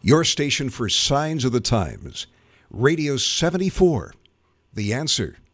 Your station for Signs of the Times. Radio 74. The Answer.